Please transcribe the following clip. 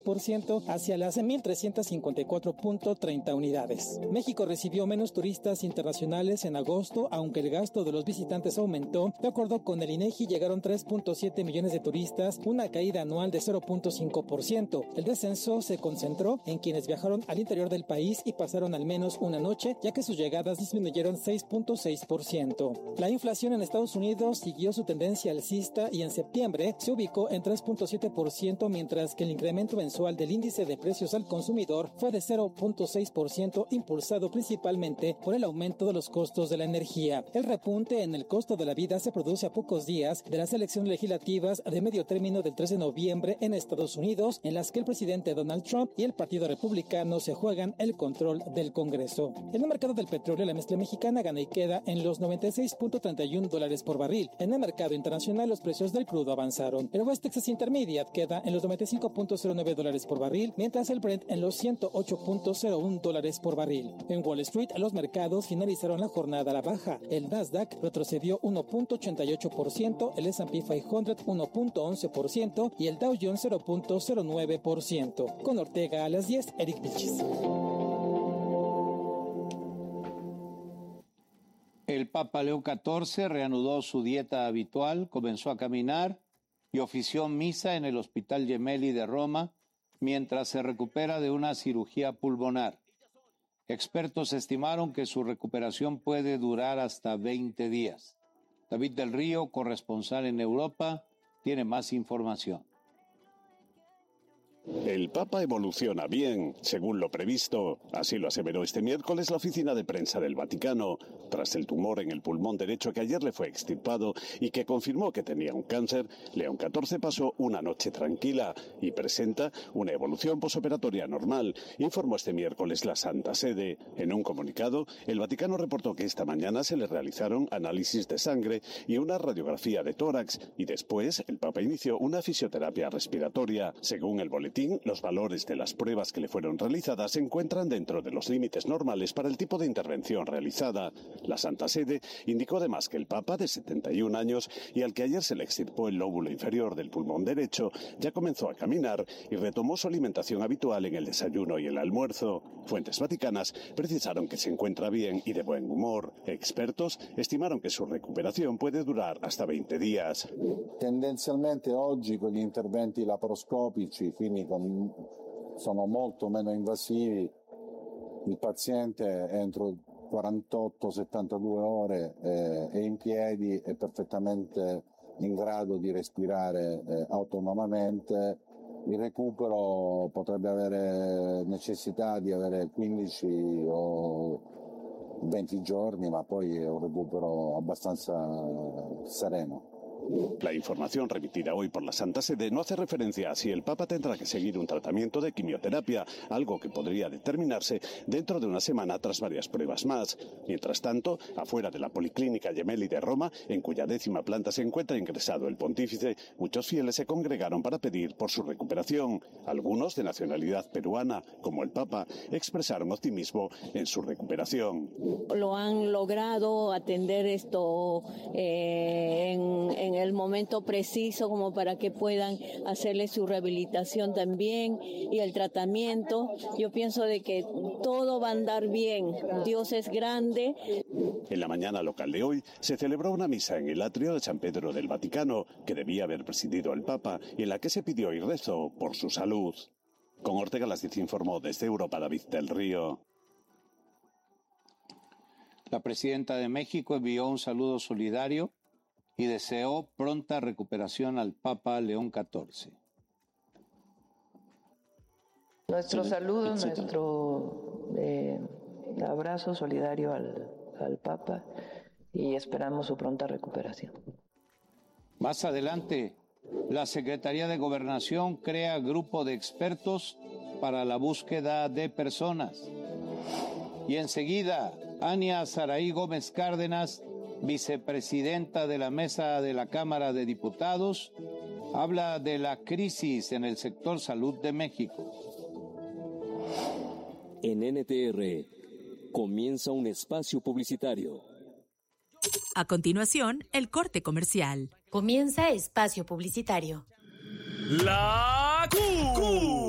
hacia las 1,354.30 unidades. México recibió menos turistas internacionales en agosto, aunque el gasto de los visitantes aumentó. De acuerdo con el INEGI, llegaron 3.7 millones de turistas, una caída anual de 0.5%. El descenso se concentró en quienes viajaron al interior del país y pasaron al menos una noche, ya que sus llegadas disminuyeron 6.6%. La inflación en Estados Unidos siguió su tendencia alcista y en septiembre se ubicó en 3.7%, mientras que el incremento mensual del índice de precios al consumidor fue de 0.6%, impulsado principalmente por el aumento de los costos de la energía. El repunte en el costo de la vida se produce a pocos días de las elecciones legislativas de medio término del 3 de noviembre en Estados Unidos, en las que el presidente Donald Trump y el Partido Republicano se juegan el control del Congreso. En el mercado del petróleo, la mezcla mexicana gana y queda en los $96.31 por barril. En el mercado internacional, los precios del crudo avanzaron. El West Texas Intermediate queda en los $95.09 por barril, mientras el Brent en los $108.01 por barril. En Wall Street, los mercados finalizaron la jornada a la baja. El Nasdaq retrocedió 1.88%, el S&P 500 1.11% y el Dow Jones 0.09%. Con Ortega a las 10, Eric Vilches. El Papa León XIV reanudó su dieta habitual, comenzó a caminar y ofició misa en el Hospital Gemelli de Roma mientras se recupera de una cirugía pulmonar. Expertos estimaron que su recuperación puede durar hasta 20 días. David del Río, corresponsal en Europa, tiene más información. El Papa evoluciona bien, según lo previsto. Así lo aseveró este miércoles la oficina de prensa del Vaticano, tras el tumor en el pulmón derecho que ayer le fue extirpado y que confirmó que tenía un cáncer. León XIV pasó una noche tranquila y presenta una evolución posoperatoria normal, informó este miércoles la Santa Sede. En un comunicado, el Vaticano reportó que esta mañana se le realizaron análisis de sangre y una radiografía de tórax, y después el Papa inició una fisioterapia respiratoria. Según el boletín, los valores de las pruebas que le fueron realizadas se encuentran dentro de los límites normales para el tipo de intervención realizada. La Santa Sede indicó además que el Papa, de 71 años y al que ayer se le extirpó el lóbulo inferior del pulmón derecho, ya comenzó a caminar y retomó su alimentación habitual en el desayuno y el almuerzo. Fuentes vaticanas precisaron que se encuentra bien y de buen humor. Expertos estimaron que su recuperación puede durar hasta 20 días. Tendenzialmente oggi con gli interventi laparoscopici, quindi sono molto meno invasivi, il paziente entro 48-72 ore è in piedi, è perfettamente in grado di respirare autonomamente. Il recupero potrebbe avere necessità di avere 15 o 20 giorni, ma poi è un recupero abbastanza sereno. La información remitida hoy por la Santa Sede no hace referencia a si el Papa tendrá que seguir un tratamiento de quimioterapia, algo que podría determinarse dentro de una semana tras varias pruebas más. Mientras tanto, afuera de la Policlínica Gemelli de Roma, en cuya 10ª planta se encuentra ingresado el pontífice, muchos fieles se congregaron para pedir por su recuperación. Algunos, de nacionalidad peruana, como el Papa, expresaron optimismo en su recuperación. Lo han logrado atender esto en el momento preciso como para que puedan hacerle su rehabilitación también y el tratamiento. Yo pienso de que todo va a andar bien. Dios es grande. En la mañana local de hoy se celebró una misa en el atrio de San Pedro del Vaticano, que debía haber presidido el Papa, y en la que se pidió y rezó por su salud. Con Ortega Las 10 informó desde Europa David del Río. La presidenta de México envió un saludo solidario y deseó pronta recuperación al Papa León XIV. Nuestro saludo, nuestro abrazo solidario al Papa y esperamos su pronta recuperación. Más adelante, la Secretaría de Gobernación crea grupo de expertos para la búsqueda de personas. Y enseguida, Ania Saraí Gómez Cárdenas, vicepresidenta de la Mesa de la Cámara de Diputados, habla de la crisis en el sector salud de México. En NTR comienza un espacio publicitario. A continuación, el corte comercial. Comienza espacio publicitario. La Q.